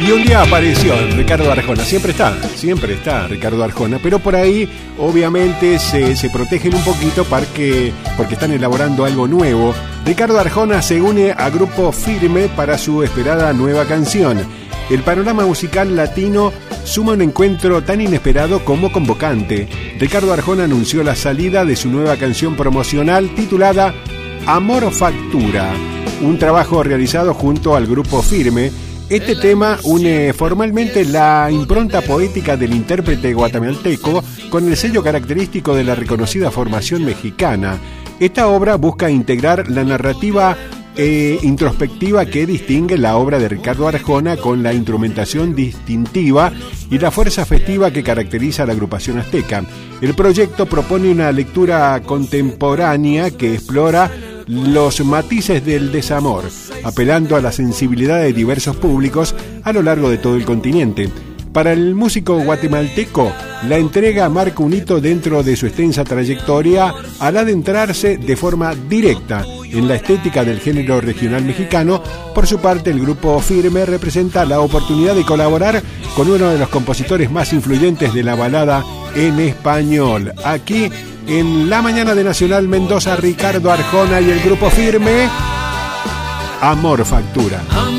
Y un día apareció Ricardo Arjona, siempre está Ricardo Arjona, pero por ahí obviamente se protegen un poquito porque están elaborando algo nuevo. Ricardo Arjona se une a Grupo Firme para su esperada nueva canción. El panorama musical latino suma un encuentro tan inesperado como convocante. Ricardo Arjona anunció la salida de su nueva canción promocional titulada Amor Factura, un trabajo realizado junto al Grupo Firme. Este tema une formalmente la impronta poética del intérprete guatemalteco con el sello característico de la reconocida formación mexicana. Esta obra busca integrar la narrativa introspectiva que distingue la obra de Ricardo Arjona con la instrumentación distintiva y la fuerza festiva que caracteriza a la agrupación azteca. El proyecto propone una lectura contemporánea que explora los matices del desamor, apelando a la sensibilidad de diversos públicos a lo largo de todo el continente. Para el músico guatemalteco, la entrega marca un hito dentro de su extensa trayectoria al adentrarse de forma directa en la estética del género regional mexicano. Por su parte, el Grupo Firme representa la oportunidad de colaborar con uno de los compositores más influyentes de la balada en español. Aquí, en la mañana de Nacional Mendoza, Ricardo Arjona y el Grupo Firme, Amor Factura.